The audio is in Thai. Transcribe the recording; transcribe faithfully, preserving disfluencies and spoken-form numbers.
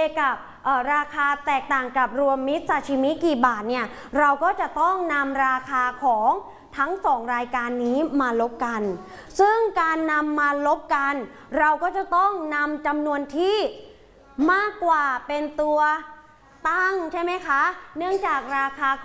กับราคาแตกต่างกับรวมมิตรซาชิมิกี่บาทเนี่ยเราก็จะต้องนำราคาของทั้งสองรายการนี้มาลบกันซึ่งการนำมาลบกันเราก็จะต้องนำจำนวนที่มากกว่าเป็นตัวตั้งใช่ไหมคะเนื่องจากราคา